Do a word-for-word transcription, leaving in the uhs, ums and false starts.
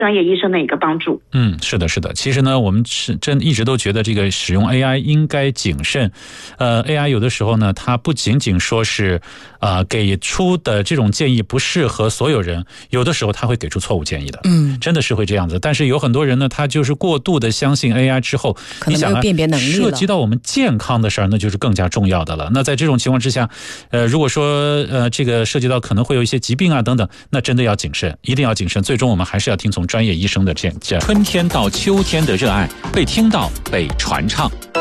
专业医生的一个帮助。 嗯，是的，是的。其实呢，我们是真一直都觉得这个使用 A I 应该谨慎。呃 ，A I 有的时候呢，它不仅仅说是呃给出的这种建议不适合所有人，有的时候它会给出错误建议的。 嗯， 真的是会这样子。但是有很多人呢，他就是过度的相信 A I 之后， 可能没有辨别能力了。 涉及到我们健康的事儿，那就是更加重要的了。那在这种情况之下，呃，如果说呃这个涉及到可能会有一些疾病啊等等，那真的要谨慎，一定要谨慎。最终我们还是要听从专业医生的建议。 春天到秋天的热爱被听到，被传唱。